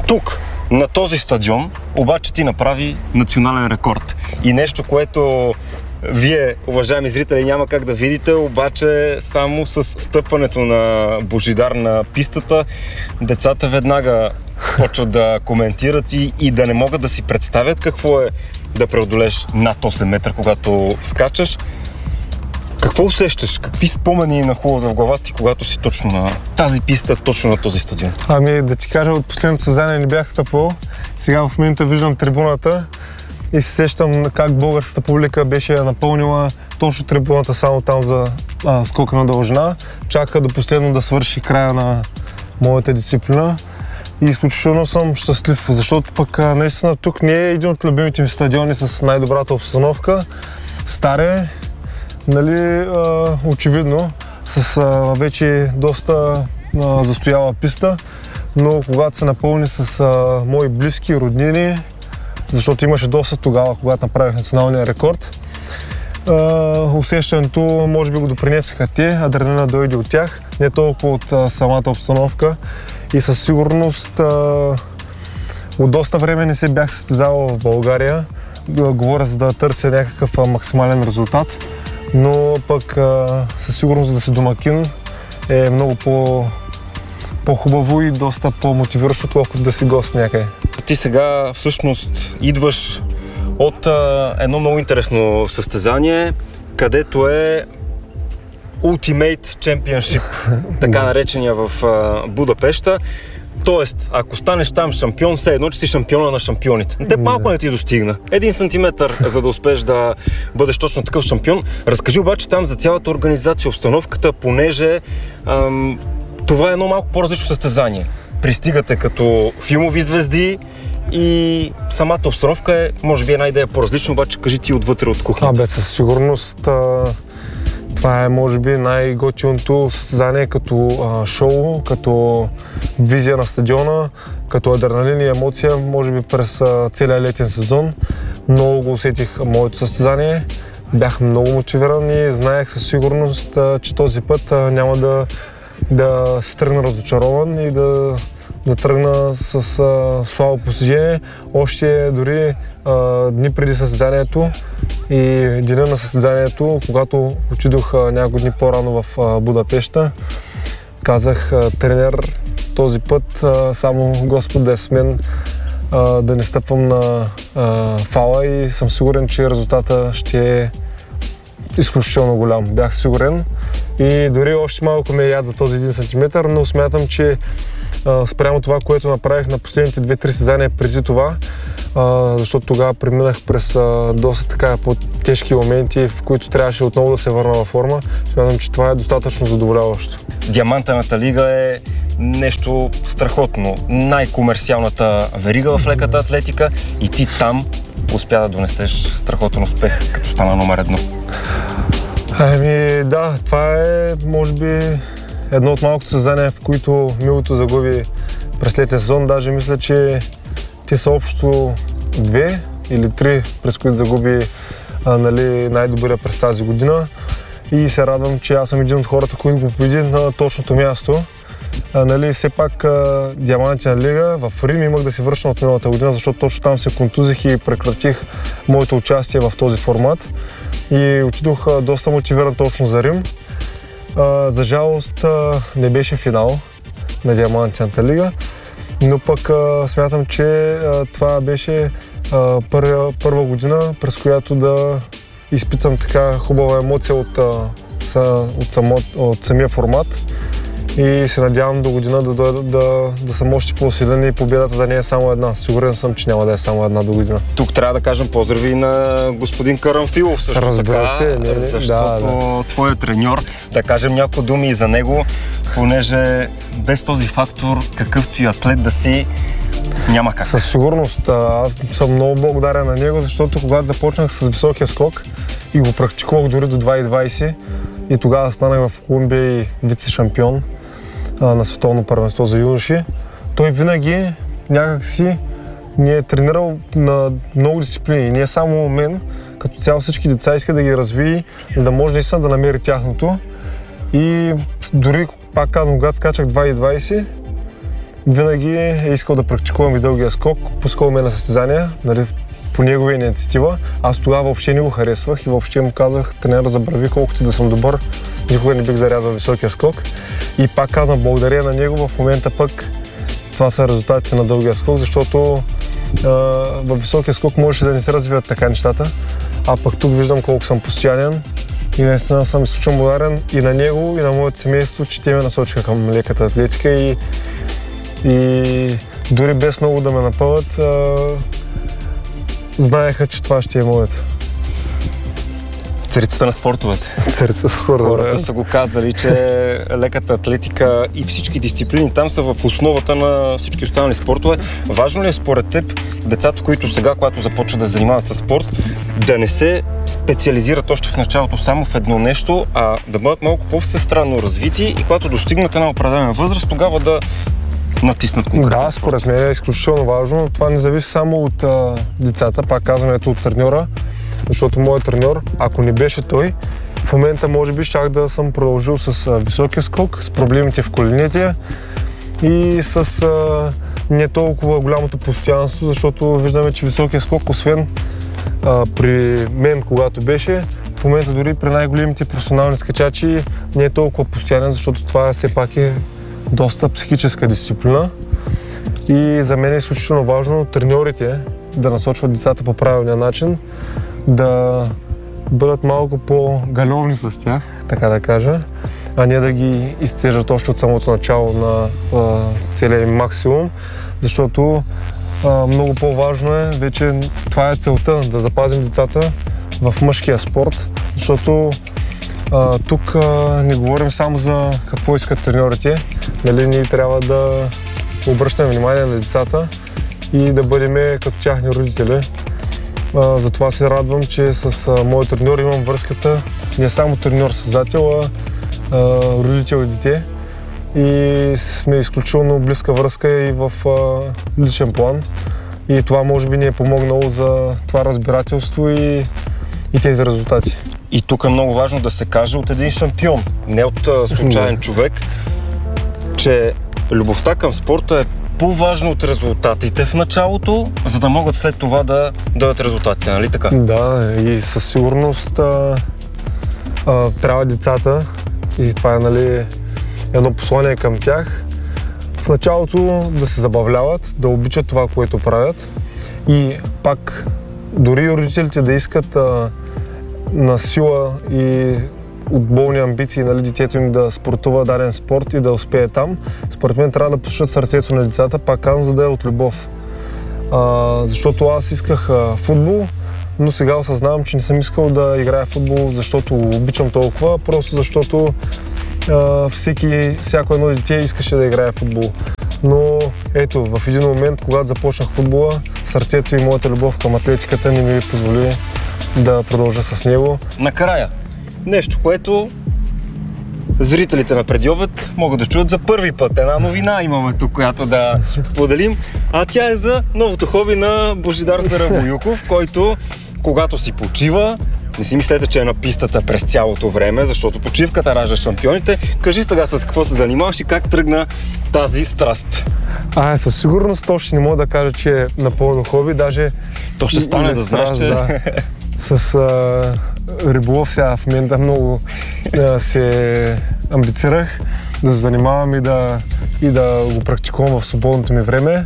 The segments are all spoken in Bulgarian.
Тук, на този стадион, обаче ти направи национален рекорд. И нещо, което вие, уважаеми зрители, няма как да видите, обаче само с стъпването на Божидар на пистата, децата веднага почват да коментират и да не могат да си представят какво е да преодолеш над 8 метра, когато скачаш. Какво усещаш? Какви спомени нахлуват в главата ти, когато си точно на тази писта, точно на този стадион? Ами да ти кажа, от последното състезание не бях стъпвал. Сега в момента виждам трибуната и се сещам как българската публика беше напълнила точно трибуната само там за скока на дължина. Чака до последно да свърши края на моята дисциплина. И изключително съм щастлив, защото пък наистина тук не е един от любимите ми стадиони с най-добрата обстановка. Стар е, нали, очевидно, с вече доста застояла писта, но когато се напълни с мои близки, роднини, защото имаше доста тогава, когато направих националния рекорд, усещането може би го допринесаха те, адреналина дойде от тях, не толкова от самата обстановка и със сигурност от доста време не се бях състезавал в България, говоря за да търся някакъв максимален резултат, но пък със сигурност да си домакин е много по-хубаво и доста по-мотивиращо, отколкото да си гост някъде. Ти сега всъщност идваш от едно много интересно състезание, където е Ultimate Championship, така наречения в Будапеща. Тоест, ако станеш там шампион, все едно, че си шампиона на шампионите. Те малко не ти достигна. 1 сантиметър, за да успееш да бъдеш точно такъв шампион. Разкажи обаче там за цялата организация, обстановката, понеже това е едно малко по-различно състезание. Пристигате като филмови звезди и самата обстановка е, може би, една идея по-различна, обаче кажи ти отвътре от кухнята. Със сигурност това е, може би, най-готиното състезание като шоу, като визия на стадиона, като адреналин и емоция, може би през целия летен сезон. Много го усетих моето състезание, бях много мотивиран и знаех със сигурност, че този път няма да се тръгна разочарован и да тръгна с слабо постижение. Още дори дни преди състезанието и деня на състезанието, когато отидох няколко дни по-рано в Будапеща, казах: тренер, този път само Господ да е с мен, да не стъпвам на фала и съм сигурен, че резултата ще е изключително голям. Бях сигурен и дори още малко ме яд за този 1 сантиметър, но смятам, че спрямо това, което направих на последните 2-3 състезания преди това, защото тогава преминах през доста така по-тежки моменти, в които трябваше отново да се върна във форма. Смятам, че това е достатъчно задоволяващо. Диамантената лига е нещо страхотно. Най-комерциалната верига в леката атлетика и ти там успя да донесеш страхотен успех, като стана номер 1. Ами да, това е, може би, едно от малкото състезания, в които Милото загуби през летен сезон. Даже мисля, че те са общо 2 или 3, през които загуби най-добрия през тази година. И се радвам, че аз съм един от хората, които го победи на точното място. Все пак Диамантена лига в Рим имах да се връщам от миналата година, защото точно там се контузих и прекратих моето участие в този формат. И отидох доста мотивиран точно за Рим. За жалост не беше финал на Диамантената лига, но пък смятам, че това беше първа година, през която да изпитам така хубава емоция от самия формат и се надявам до година да съм още по-силен и победата да не е само една. Сигурен съм, че няма да е само една до година. Тук трябва да кажем поздрави на господин Карамфилов също. Разбира се, защото твоят треньор, да кажем няколко думи и за него, понеже без този фактор, какъвто и атлет да си, няма как. Със сигурност. Аз съм много благодарен на него, защото когато започнах с високия скок и го практикувах дори до 2,20 и тогава станах в Колумбия и вице-шампион на световно първенство за юноши, той винаги някакси ни е тренирал на много дисциплини. Не е само мен, като цяло всички деца иска да ги развие, за да може наистина да намери тяхното. И дори, пак казвам, когато скачах 2,20, винаги е искал да практикувам и дългия скок, пускал ме на състезания, нали, по негова инициатива. Аз тогава въобще не го харесвах и въобще му казах: тренера, забрави, колкото да съм добър, никога не бих зарязал високия скок. И пак казвам, благодаря на него в момента пък това са резултатите на дългия скок, защото във високия скок можеше да не се развиват така нещата, а пък тук виждам колко съм постоянен и наистина съм изключително благодарен и на него, и на моето семейство, че те ме насочиха към леката атлетика и дори без много да ме напъват, знаеха, че това ще е моето. Царицата на спортовете. Царицата на спортовете. Хората са го казали, че леката атлетика и всички дисциплини там са в основата на всички останали спортове. Важно ли е според теб децата, които сега, когато започват да занимават със спорт, да не се специализират още в началото само в едно нещо, а да бъдат малко по-всестранно развити и когато достигнат една определена възраст, тогава да натиснат конкретен Да, според мен е изключително важно. Това не зависи само от децата, пак казвам, ето от треньора, защото моят треньор, ако не беше той, в момента може би щях да съм продължил с високия скок, с проблемите в коленете и с не толкова голямото постоянство, защото виждаме, че високия скок, освен при мен, когато беше, в момента дори при най-големите професионални скачачи не е толкова постоянен, защото това все пак е доста психическа дисциплина. И за мен е изключително важно треньорите да насочват децата по правилния начин, да бъдат малко по-галевни с тях, така да кажа, а не да ги изтежат още от самото начало на целия им максимум, защото много по-важно е, вече това е целта, да запазим децата в мъжкия спорт, защото тук не говорим само за какво искат треньорите, нали, ние трябва да обръщаме внимание на децата и да бъдем като тяхни родители. Затова се радвам, че с моят треньор имам връзката не само треньор-състезател, а родител и дете. И сме изключително близка връзка и в личен план. И това може би ни е помогнало за това разбирателство и тези резултати. И тук е много важно да се каже от един шампион, не от случайен човек, че любовта към спорта е по-важно от резултатите в началото, за да могат след това да дадат резултатите, нали така? Да, и със сигурност трябва децата, и това е, нали, едно послание към тях, в началото да се забавляват, да обичат това, което правят и пак дори родителите да искат на сила и от болни амбиции, нали, детето им да спортува даден спорт и да успее там, според мен трябва да послушат сърцето на децата, пак казвам, за да е от любов. Защото аз исках футбол, но сега осъзнавам, че не съм искал да играя футбол, защото обичам толкова, просто защото всяко едно дете искаше да играе футбол. Но ето, в един момент, когато започнах футбола, сърцето и моята любов към атлетиката не ми позволи да продължа с него. Накрая, нещо, което зрителите на Предиобед могат да чуят за първи път. Една новина имаме тук, която да споделим, а тя е за новото хоби на Божидар Старобоюков, който, когато си почива, не си мислете, че е на пистата през цялото време, защото почивката ражда шампионите. Кажи сега с какво се занимаваш и как тръгна тази страст. Със сигурност още не мога да кажа, че е напълно хоби, даже... То ще стане да знаеш, че... Да. С риболов сега в момента много се амбицирах да се занимавам и да го практикувам в свободното ми време,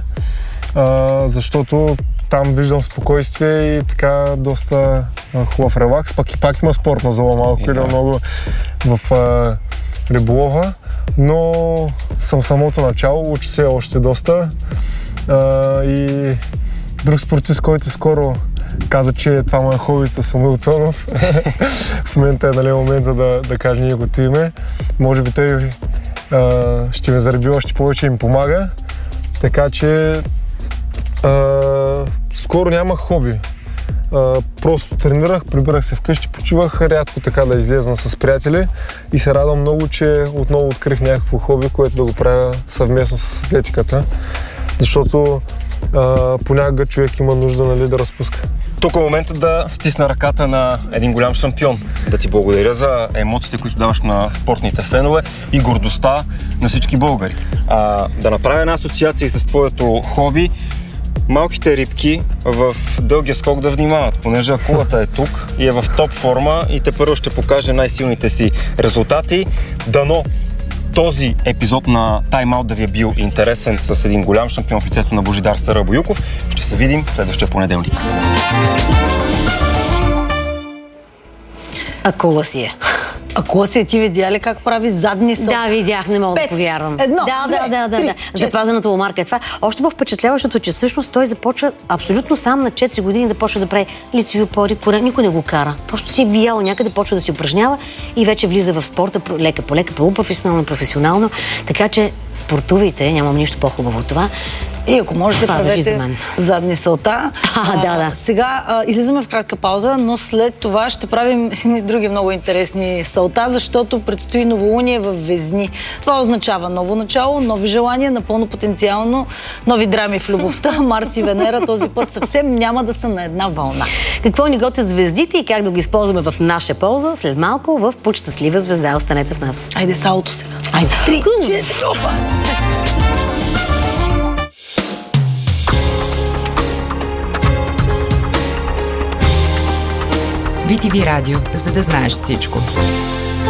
защото там виждам спокойствие и така доста хубав релакс, пак има спортна зала малко или много в риболова, но съм самото начало, уча се още доста и друг спортист, който скоро каза, че това му е хобито, Самуил Цонов. В момента е, нали, момента да каже неговото име. Може би той ще ме зареби още повече и им помага. Така че скоро нямах хоби. Просто тренирах, прибирах се вкъщи, почивах, рядко така да излезна с приятели и се радвам много, че отново открих някакво хоби, което да го правя съвместно с атлетиката. Защото понякога човек има нужда, нали, да разпуска. тук е моментът да стисна ръката на един голям шампион. Да ти благодаря за емоциите, които даваш на спортните фенове и гордостта на всички българи. Да направя една асоциация с твоето хоби. Малките рибки в дългия скок да внимават, понеже акулата е тук и е в топ форма и те първо ще покаже най-силните си резултати. Дано този епизод на Time Out да ви е бил интересен с един голям шампион в лицето на Божидар Сарабоюков. Ще се видим следващия понеделник. Акула си е. Акула си е, ти видя ли как прави задни сълт? Да, видях, не мога да повярвам. Едно, да. Запазената му марка е това. Още по-впечатляващото, че всъщност той започва абсолютно сам на 4 години да почва да прави лицеви опори, никой не го кара. Просто си е виял някъде, почва да си упражнява и вече влиза в спорта лека по лека, полупрофесионално. Така че спортувайте, нямам нищо по-хубаво от това. И ако можете, правете задни сълта. Сега излизаме в кратка пауза, но след това ще правим други много интересни сълта, защото предстои новолуние в Везни. Това означава ново начало, нови желания, напълно потенциално нови драми в любовта. Марс и Венера този път съвсем няма да са на една вълна. Какво ни готвят звездите и как да го използваме в наша полза, след малко в Пут щастлива звезда. Останете с нас. Айде салото сега. Айде. 3, 4, опа! BTV Радио, за да знаеш всичко.